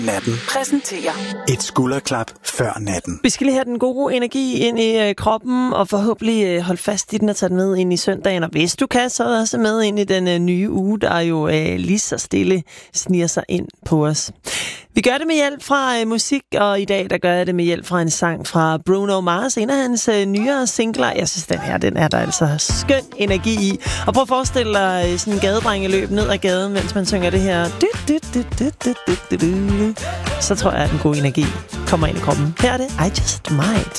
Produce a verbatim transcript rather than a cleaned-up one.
Natten præsenterer et skulderklap før natten. Vi skal lige have den gode energi ind i øh, kroppen, og forhåbentlig øh, holde fast i den og tage den med ind i søndagen. Og hvis du kan, så også med ind i den øh, nye uge, der jo øh, lige så stille sniger sig ind på os. Vi gør det med hjælp fra øh, musik, og i dag der gør jeg det med hjælp fra en sang fra Bruno Mars, en af hans øh, nyere singler. Jeg synes, den her, den er der altså skøn energi i. Og prøv at forestille dig øh, sådan en gadedrengeløb ned ad gaden, mens man synger det her. Så tror jeg, at den gode energi kommer ind i kroppen. Her er det I Just Might.